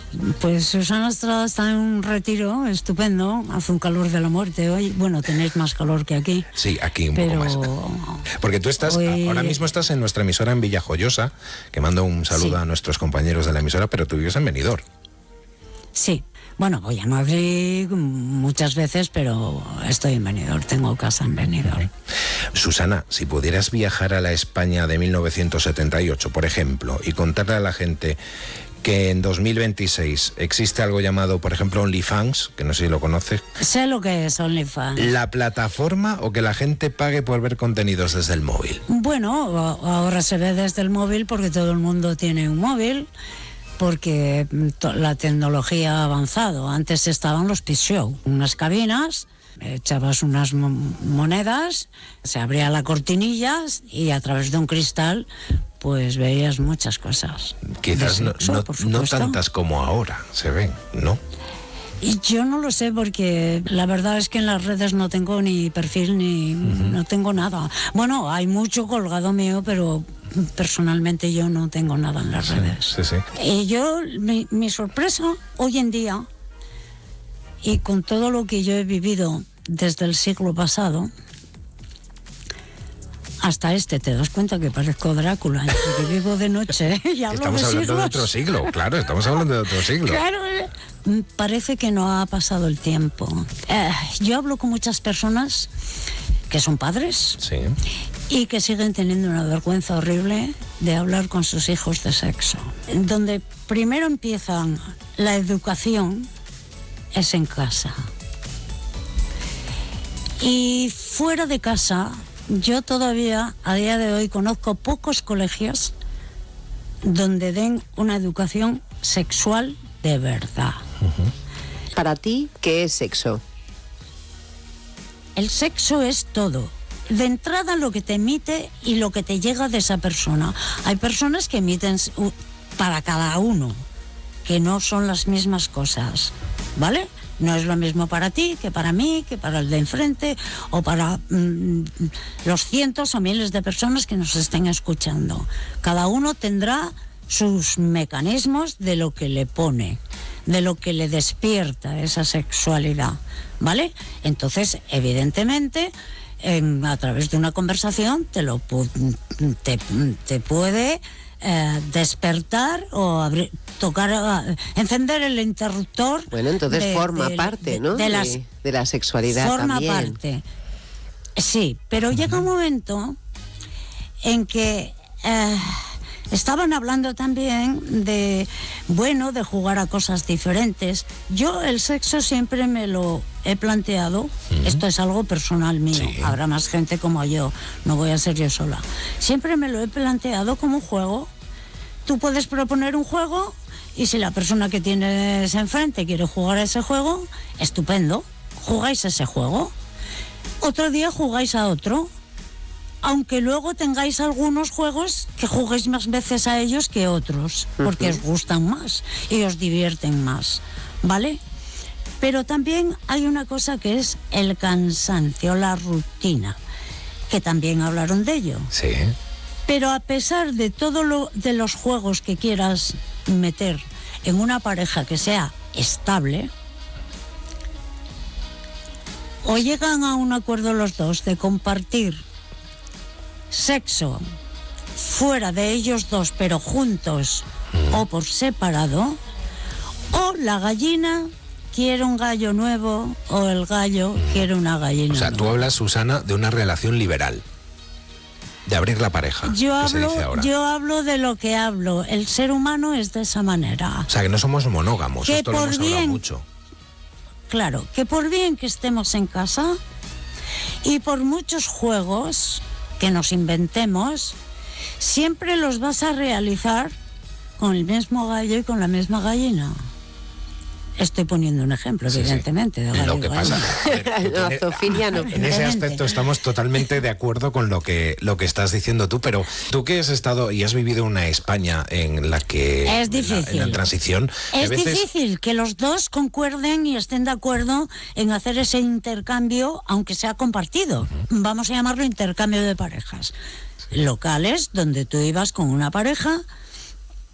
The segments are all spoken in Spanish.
Pues Susana Estrada está en un retiro estupendo, hace un calor de la muerte hoy. Bueno, tenéis más calor que aquí. Sí, aquí un poco más. Porque tú estás, ahora mismo estás en nuestra emisora en Villajoyosa, que mando un saludo a nuestros compañeros de la emisora, pero tú vives en Benidorm. Sí, bueno, voy a Madrid muchas veces, pero estoy en Benidorm, tengo casa en Benidorm. Susana, si pudieras viajar a la España de 1978, por ejemplo, y contarle a la gente que en 2026 existe algo llamado, por ejemplo, OnlyFans, que no sé si lo conoces. Sé lo que es OnlyFans. ¿La plataforma o que la gente pague por ver contenidos desde el móvil? Bueno, ahora se ve desde el móvil porque todo el mundo tiene un móvil, porque la tecnología ha avanzado. Antes estaban los pit show, unas cabinas, echabas unas monedas, se abría la cortinilla y a través de un cristal pues veías muchas cosas. Quizás no tantas como ahora se ven, ¿no? Y yo no lo sé porque la verdad es que en las redes no tengo ni perfil ni no tengo nada. Bueno, hay mucho colgado mío, pero personalmente yo no tengo nada en las redes. Sí. Y yo, mi sorpresa hoy en día, y con todo lo que yo he vivido desde el siglo pasado hasta te das cuenta que parezco Drácula, porque vivo de noche y hablo estamos hablando de otro siglo, claro, estamos hablando de otro siglo. Claro, parece que no ha pasado el tiempo. Yo hablo con muchas personas que son padres y que siguen teniendo una vergüenza horrible de hablar con sus hijos de sexo. Donde primero empiezan la educación es en casa. Y fuera de casa, yo todavía, a día de hoy, conozco pocos colegios donde den una educación sexual de verdad. Para ti, ¿qué es sexo? El sexo es todo. De entrada, lo que te emite y lo que te llega de esa persona. Hay personas que emiten para cada uno, que no son las mismas cosas, ¿vale? No es lo mismo para ti, que para mí, que para el de enfrente, o para los cientos o miles de personas que nos estén escuchando. Cada uno tendrá sus mecanismos de lo que le pone, de lo que le despierta esa sexualidad, ¿vale? Entonces, evidentemente, a través de una conversación te puede despertar o encender el interruptor. Bueno, entonces forma parte, ¿no? De la sexualidad forma también. Forma parte. Sí, pero llega un momento en que estaban hablando también de jugar a cosas diferentes. Yo el sexo siempre me lo he planteado, esto es algo personal mío, habrá más gente como yo, no voy a ser yo sola. Siempre me lo he planteado como un juego. Tú puedes proponer un juego y si la persona que tienes enfrente quiere jugar a ese juego, estupendo, jugáis a ese juego. Otro día jugáis a otro. Aunque luego tengáis algunos juegos que juguéis más veces a ellos que otros, porque os gustan más y os divierten más, ¿vale? Pero también hay una cosa que es el cansancio, la rutina, que también hablaron de ello. Sí. Pero a pesar de de los juegos que quieras meter en una pareja que sea estable, o llegan a un acuerdo los dos de compartir sexo fuera de ellos dos, pero juntos o por separado, o la gallina quiere un gallo nuevo o el gallo quiere una gallina nueva. Tú hablas, Susana, de una relación liberal, de abrir la pareja. Yo hablo de lo que hablo. El ser humano es de esa manera. O sea, que no somos monógamos, que esto lo hemos hablado mucho. Claro, que por bien que estemos en casa y por muchos juegos que nos inventemos, siempre los vas a realizar con el mismo gallo y con la misma gallina. Estoy poniendo un ejemplo, evidentemente. De lo que pasa, en ese aspecto estamos totalmente de acuerdo con lo que estás diciendo tú, pero tú que has estado y has vivido una España en la que... Es difícil. En la transición... Es difícil que los dos concuerden y estén de acuerdo en hacer ese intercambio, aunque sea compartido. Vamos a llamarlo intercambio de parejas. Locales donde tú ibas con una pareja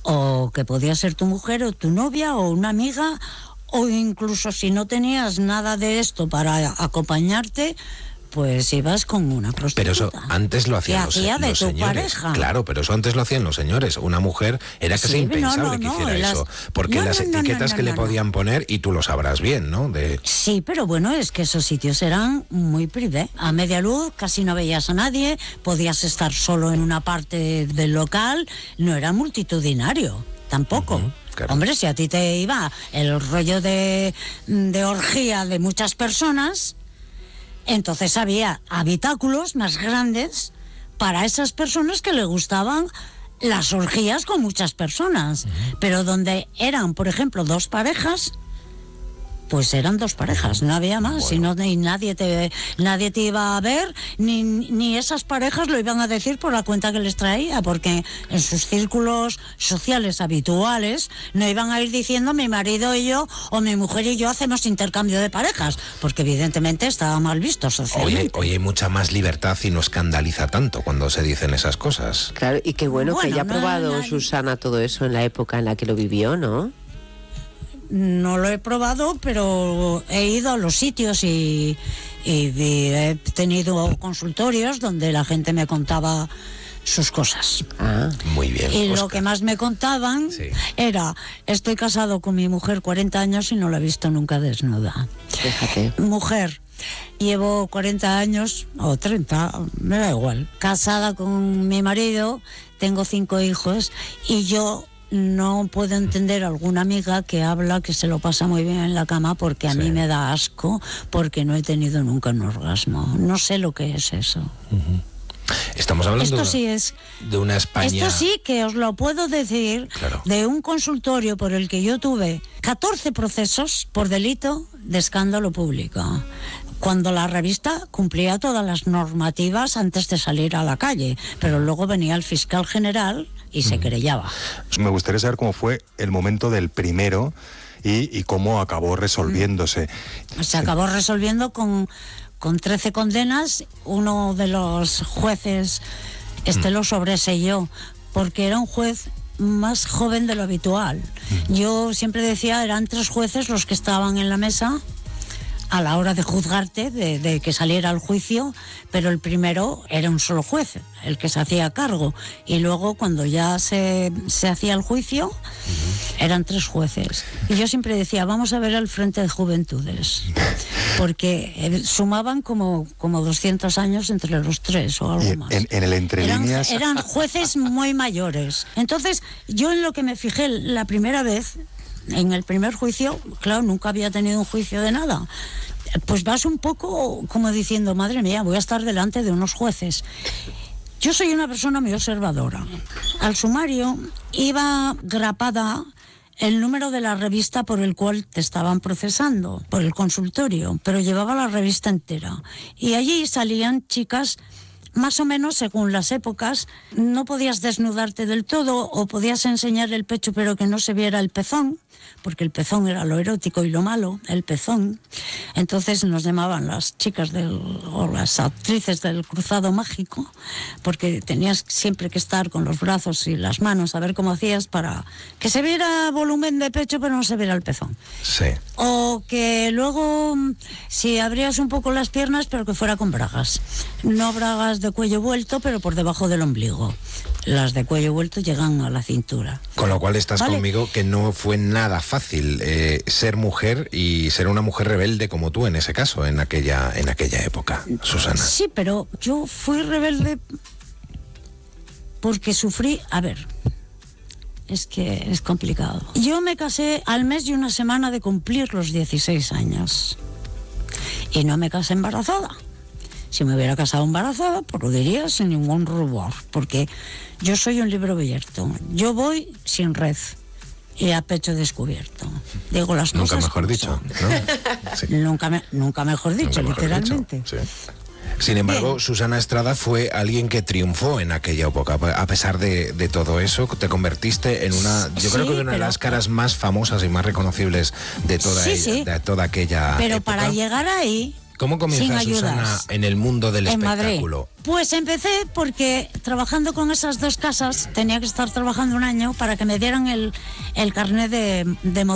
o que podía ser tu mujer o tu novia o una amiga, o incluso si no tenías nada de esto para acompañarte, pues ibas con una prostituta. Pero eso antes lo hacían los señores. Pareja. Claro, pero eso antes lo hacían los señores. Una mujer era casi impensable que hiciera eso. Porque las etiquetas que le podían poner, y tú lo sabrás bien, ¿no? Sí, pero bueno, es que esos sitios eran muy privé. A media luz, casi no veías a nadie, podías estar solo en una parte del local, no era multitudinario, tampoco. Claro. Hombre, si a ti te iba el rollo de orgía de muchas personas, entonces había habitáculos más grandes para esas personas que le gustaban las orgías con muchas personas. Pero donde eran, por ejemplo, 2 parejas, pues eran 2 parejas, no había más. Bueno. Y nadie te iba a ver, ni esas parejas lo iban a decir por la cuenta que les traía, porque en sus círculos sociales habituales no iban a ir diciendo mi marido y yo, o mi mujer y yo hacemos intercambio de parejas, porque evidentemente estaba mal visto socialmente. Hoy hay mucha más libertad y no escandaliza tanto cuando se dicen esas cosas. Claro, y qué bueno que haya probado Susana todo eso en la época en la que lo vivió, ¿no? No lo he probado, pero he ido a los sitios y he tenido consultorios donde la gente me contaba sus cosas. Muy bien. Y Oscar, lo que más me contaban era: estoy casado con mi mujer 40 años y no la he visto nunca desnuda. Fíjate. Mujer, llevo 40 años, o 30, me da igual, casada con mi marido, tengo 5 hijos, y yo no puedo entender a alguna amiga que habla que se lo pasa muy bien en la cama, porque a mí me da asco, porque no he tenido nunca un orgasmo. No sé lo que es eso. Estamos hablando de una España... Esto sí que os lo puedo decir, de un consultorio por el que yo tuve 14 procesos por delito de escándalo público, cuando la revista cumplía todas las normativas antes de salir a la calle, pero luego venía el fiscal general y se querellaba. Me gustaría saber cómo fue el momento del primero y cómo acabó resolviéndose. Se acabó resolviendo con 13 condenas. Uno de los jueces lo sobreseyó, porque era un juez más joven de lo habitual. Yo siempre decía, eran 3 jueces los que estaban en la mesa a la hora de juzgarte, de que saliera al juicio, pero el primero era un solo juez, el que se hacía cargo, y luego cuando ya se hacía el juicio, eran 3 jueces. Y yo siempre decía, vamos a ver el Frente de Juventudes, porque sumaban como 200 años entre los 3 o algo más. En el entrelíneas... Eran jueces muy mayores. Entonces, yo en lo que me fijé la primera vez, en el primer juicio, claro, nunca había tenido un juicio de nada, pues vas un poco como diciendo, madre mía, voy a estar delante de unos jueces. Yo soy una persona muy observadora. Al sumario iba grapada el número de la revista por el cual te estaban procesando, por el consultorio, pero llevaba la revista entera. Y allí salían chicas, más o menos según las épocas. No podías desnudarte del todo, o podías enseñar el pecho pero que no se viera el pezón, porque el pezón era lo erótico y lo malo, el pezón. Entonces nos llamaban las chicas o las actrices del cruzado mágico, porque tenías siempre que estar con los brazos y las manos a ver cómo hacías para que se viera volumen de pecho pero no se viera el pezón. Sí. O que luego, si abrías un poco las piernas, pero que fuera con bragas. No bragas de cuello vuelto, pero por debajo del ombligo. Las de cuello vuelto llegan a la cintura. Con lo cual estás conmigo que no fue nada fácil ser mujer y ser una mujer rebelde como tú en ese caso, en aquella época, Susana. Sí, pero yo fui rebelde porque sufrí... A ver, es que es complicado. Yo me casé al mes y una semana de cumplir los 16 años. Y no me casé embarazada. Si me hubiera casado embarazada, pues lo diría sin ningún rubor, porque yo soy un libro abierto. Yo voy sin red y a pecho descubierto. Digo las cosas. Nunca mejor dicho, ¿no? Sí. Nunca mejor dicho, literalmente. Sí. Sin embargo, bien, Susana Estrada fue alguien que triunfó en aquella época. A pesar de todo eso, te convertiste en yo creo que una de las caras más famosas y más reconocibles de toda aquella Pero época. para llegar ahí, ¿Cómo comienza, sin Susana, ayudas, en el mundo del en espectáculo? Madrid? Pues empecé porque trabajando con esas dos casas tenía que estar trabajando un año para que me dieran el carnet de modelo.